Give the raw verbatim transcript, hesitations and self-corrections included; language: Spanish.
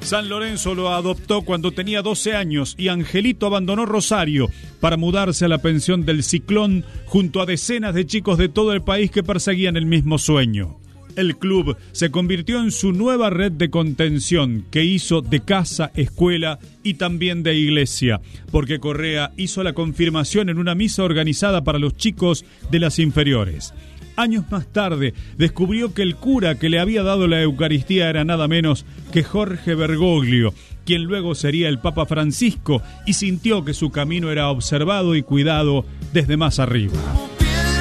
San Lorenzo lo adoptó cuando tenía doce años y Angelito abandonó Rosario para mudarse a la pensión del Ciclón junto a decenas de chicos de todo el país que perseguían el mismo sueño. El club se convirtió en su nueva red de contención que hizo de casa, escuela y también de iglesia, porque Correa hizo la confirmación en una misa organizada para los chicos de las inferiores. Años más tarde descubrió que el cura que le había dado la Eucaristía era nada menos que Jorge Bergoglio, quien luego sería el Papa Francisco, y sintió que su camino era observado y cuidado desde más arriba.